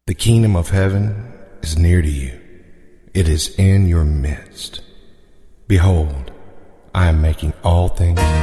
The kingdom of heaven is near to you. It is in your midst. Behold, I am making all things